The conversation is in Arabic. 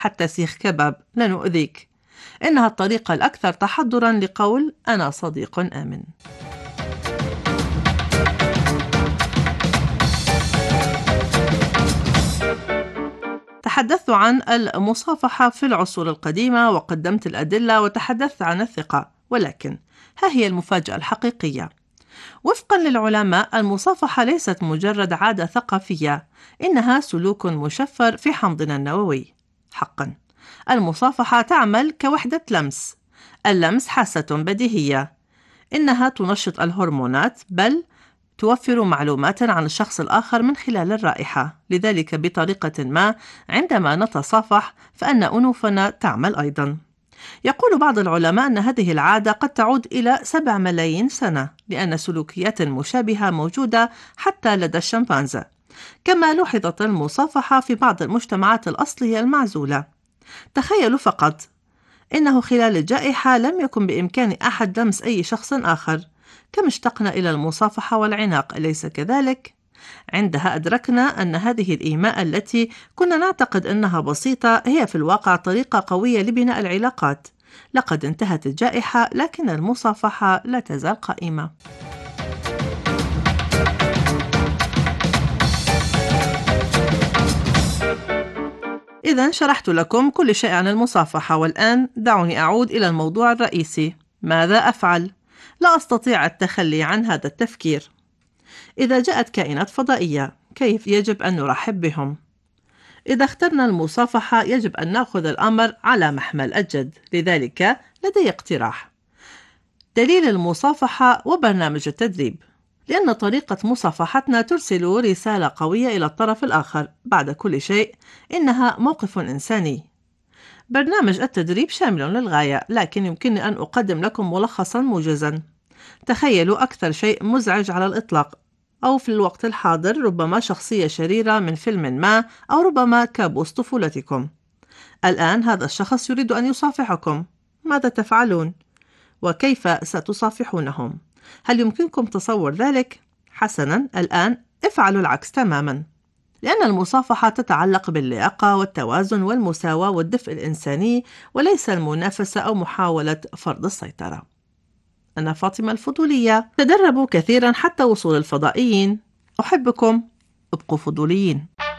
حتى سيخ كباب لن أؤذيك. إنها الطريقة الأكثر تحضرا لقول أنا صديق آمن. تحدثت عن المصافحة في العصور القديمة وقدمت الأدلة وتحدثت عن الثقة، ولكن ها هي المفاجأة الحقيقية. وفقا للعلماء، المصافحة ليست مجرد عادة ثقافية، إنها سلوك مشفر في حمضنا النووي. حقا، المصافحة تعمل كوحدة لمس. اللمس حاسة بديهية، إنها تنشط الهرمونات، بل توفر معلومات عن الشخص الآخر من خلال الرائحة. لذلك بطريقة ما عندما نتصافح فإن أنوفنا تعمل أيضا. يقول بعض العلماء أن هذه العادة قد تعود إلى 7 ملايين سنة، لأن سلوكيات مشابهة موجودة حتى لدى الشمبانزا. كما لوحظت المصافحة في بعض المجتمعات الأصلية المعزولة. تخيلوا فقط إنه خلال الجائحة لم يكن بإمكان أحد لمس أي شخص آخر. كم اشتقنا إلى المصافحة والعناق، أليس كذلك؟ عندها أدركنا أن هذه الإيماء التي كنا نعتقد أنها بسيطة هي في الواقع طريقة قوية لبناء العلاقات. لقد انتهت الجائحة، لكن المصافحة لا تزال قائمة. إذن شرحت لكم كل شيء عن المصافحة، والآن دعوني أعود إلى الموضوع الرئيسي. ماذا أفعل؟ لا أستطيع التخلي عن هذا التفكير. إذا جاءت كائنات فضائية، كيف يجب أن نرحب بهم؟ إذا اخترنا المصافحة يجب أن نأخذ الأمر على محمل الجد. لذلك لدي اقتراح: دليل المصافحة وبرنامج التدريب. لأن طريقة مصافحتنا ترسل رسالة قوية إلى الطرف الآخر. بعد كل شيء، إنها موقف إنساني. برنامج التدريب شامل للغاية، لكن يمكنني أن أقدم لكم ملخصا موجزا. تخيلوا أكثر شيء مزعج على الإطلاق، أو في الوقت الحاضر ربما شخصية شريرة من فيلم ما، أو ربما كابوس طفولتكم. الآن هذا الشخص يريد أن يصافحكم. ماذا تفعلون؟ وكيف ستصافحونهم؟ هل يمكنكم تصور ذلك؟ حسنا، الآن افعلوا العكس تماما. لأن المصافحة تتعلق باللياقة والتوازن والمساواة والدفء الإنساني، وليس المنافسة أو محاولة فرض السيطرة. أنا فاطمة الفضولية. تدربوا كثيرا حتى وصول الفضائيين. أحبكم. ابقوا فضوليين.